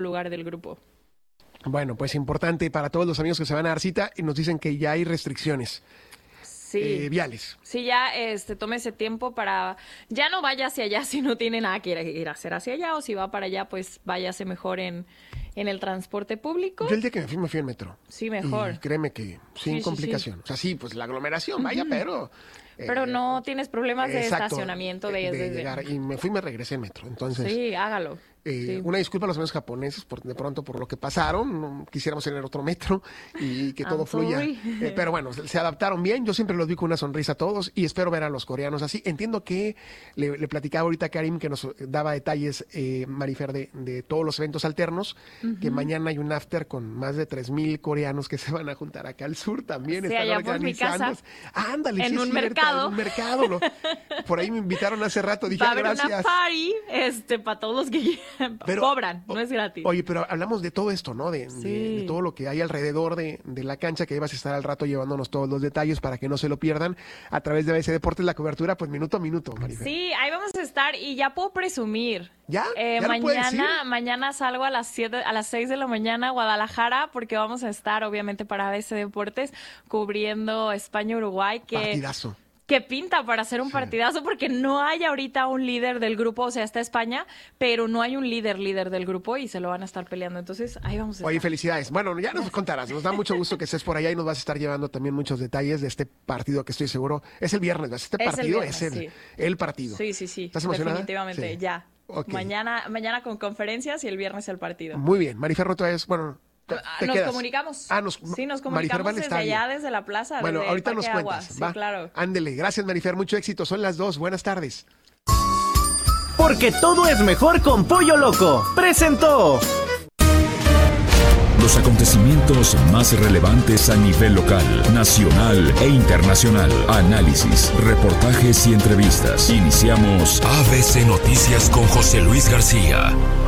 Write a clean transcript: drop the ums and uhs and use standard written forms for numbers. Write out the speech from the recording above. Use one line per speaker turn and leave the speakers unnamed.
lugar del grupo.
Bueno, pues importante para todos los amigos que se van a dar cita y nos dicen que ya hay restricciones.
Sí.
Viales.
Sí, ya tome ese tiempo para... Ya no vaya hacia allá si no tiene nada que ir a hacer hacia allá, o si va para allá, pues váyase mejor en el transporte público.
Yo el día que me fui en metro.
Sí, mejor.
Y créeme que sin complicación. Sí. O sea, sí, pues la aglomeración, vaya, pero...
Pero no tienes problemas de estacionamiento.
De llegar. Y me fui y me regresé en metro. Entonces...
Sí, hágalo. Sí.
Una disculpa a los amigos japoneses de pronto por lo que pasaron. No quisiéramos tener otro metro y que todo fluya. Pero bueno, se adaptaron bien. Yo siempre los vi con una sonrisa a todos y espero ver a los coreanos así. Entiendo que le platicaba ahorita a Karim que nos daba detalles, Marifer, de todos los eventos alternos, que mañana hay un after con más de 3,000 coreanos que se van a juntar acá al sur también.
Sí,
están
allá por mi casa.
Ándale,
en
sí,
un mercado.
En un mercado. Por ahí me invitaron hace rato. Dije,
va a haber
gracias.
una party para todos los que cobran, no es gratis.
Oye, pero hablamos de todo esto, ¿no? De todo lo que hay alrededor de la cancha, que ahí vas a estar al rato llevándonos todos los detalles para que no se lo pierdan a través de ABC Deportes, la cobertura, pues minuto a minuto, Marifer.
Sí, ahí vamos a estar y ya puedo presumir.
¿Ya? ¿Ya
mañana salgo a las 6 de la mañana a Guadalajara porque vamos a estar, obviamente, para ABC Deportes cubriendo España-Uruguay.
Partidazo.
Que pinta para hacer un partidazo porque no hay ahorita un líder del grupo, o sea, está España, pero no hay un líder del grupo y se lo van a estar peleando. Entonces, ahí vamos a estar.
Oye, felicidades. Bueno, ya nos contarás. Nos da mucho gusto que estés por allá y nos vas a estar llevando también muchos detalles de este partido que estoy seguro. Es el viernes, este partido es el partido.
Sí.
¿Estás emocionada?
Definitivamente,
sí.
ya.
Okay.
Mañana con conferencias y el viernes el partido.
Muy bien. Marifer, otra vez, bueno...
Nos comunicamos. Nos comunicamos desde allá, desde la plaza.
Bueno, ahorita nos cuentas.
Sí, claro.
Ándele. Gracias, Marifer. Mucho éxito. Son las 2. Buenas tardes.
Porque todo es mejor con Pollo Loco. Presentó
los acontecimientos más relevantes a nivel local, nacional e internacional. Análisis, reportajes y entrevistas. Iniciamos ABC Noticias con José Luis García.